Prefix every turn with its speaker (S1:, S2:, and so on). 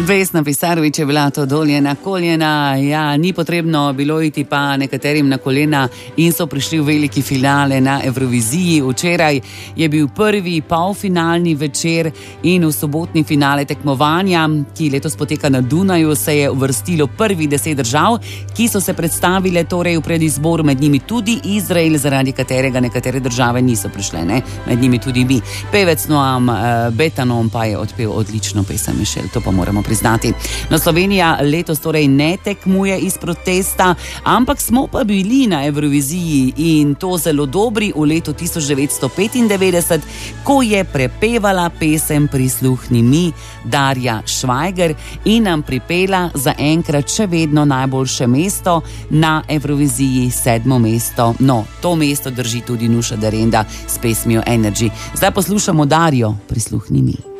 S1: Vesna Pisarović je bila to dolje na koljena. Ja, ni potrebno bilo iti pa nekaterim na kolena in so prišli v veliki finale na Evroviziji. Včeraj je bil prvi polfinalni večer in v sobotni finale tekmovanja, ki letos poteka na Dunaju, se je uvrstilo prvih 10 držav, ki so se predstavile torej v predizboru, med njimi tudi Izrael, zaradi katerega nekatere države niso prišle, ne? Med njimi tudi mi. Pevec Noam Betanom pa je odpel odlično pesem Mišel, to pa moramo priznati. No, Slovenija letos torej ne tekmuje iz protesta, ampak smo pa bili na Evroviziji in to zelo dobri v letu 1995, ko je prepevala pesem Prisluhni mi Darja Švajger in nam pripela zaenkrat še vedno najboljše mesto na Evroviziji, 7. mesto. No, to mesto drži tudi Nuša Derenda s pesmijo Energy. Zdaj poslušamo Darjo, Prisluhni mi.